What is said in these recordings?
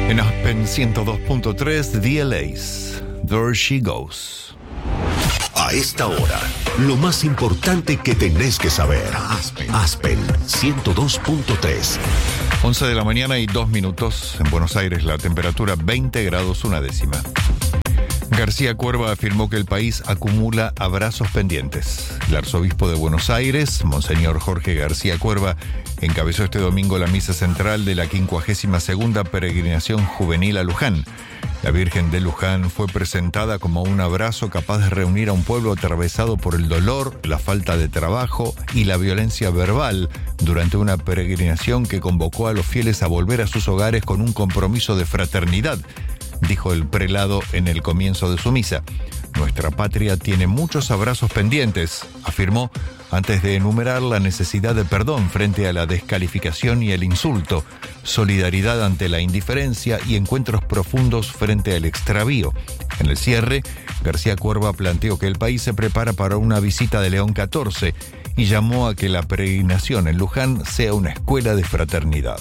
En Aspen 102.3, DLAs, There She Goes. A esta hora, lo más importante que tenés que saber. Aspen 102.3. 11 de la mañana y 2 minutos. En Buenos Aires la temperatura 20 grados una décima. García Cuerva afirmó que el país acumula abrazos pendientes. El arzobispo de Buenos Aires, Monseñor Jorge García Cuerva, encabezó este domingo la misa central de la 52ª peregrinación juvenil a Luján. La Virgen de Luján fue presentada como un abrazo capaz de reunir a un pueblo atravesado por el dolor, la falta de trabajo y la violencia verbal durante una peregrinación que convocó a los fieles a volver a sus hogares con un compromiso de fraternidad, dijo el prelado en el comienzo de su misa. Nuestra patria tiene muchos abrazos pendientes, afirmó, antes de enumerar la necesidad de perdón frente a la descalificación y el insulto, solidaridad ante la indiferencia y encuentros profundos frente al extravío. En el cierre, García Cuerva planteó que el país se prepara para una visita de León XIV y llamó a que la peregrinación en Luján sea una escuela de fraternidad.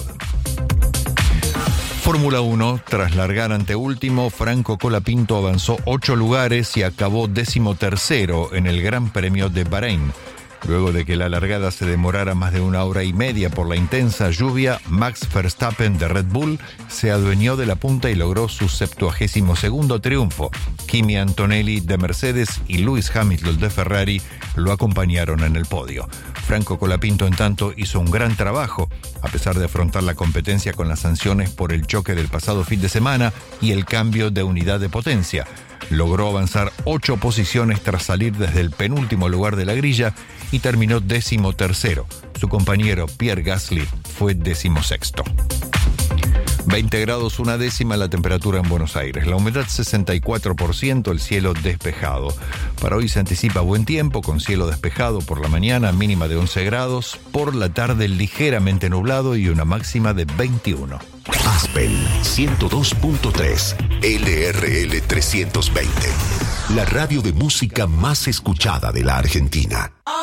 Fórmula 1, tras largar anteúltimo, Franco Colapinto avanzó 8 lugares y acabó 13º en el Gran Premio de Bahrein. Luego de que la largada se demorara más de 1 hora y media por la intensa lluvia, Max Verstappen de Red Bull se adueñó de la punta y logró su 72º triunfo. Kimi Antonelli de Mercedes y Lewis Hamilton de Ferrari lo acompañaron en el podio. Franco Colapinto, en tanto, hizo un gran trabajo, a pesar de afrontar la competencia con las sanciones por el choque del pasado fin de semana y el cambio de unidad de potencia. Logró avanzar 8 posiciones tras salir desde el penúltimo lugar de la grilla y terminó 13º. Su compañero Pierre Gasly fue 16º. 20 grados una décima la temperatura en Buenos Aires. La humedad 64%, el cielo despejado. Para hoy se anticipa buen tiempo, con cielo despejado por la mañana, mínima de 11 grados. Por la tarde ligeramente nublado y una máxima de 21. Aspen 102.3, LRL 320. La radio de música más escuchada de la Argentina.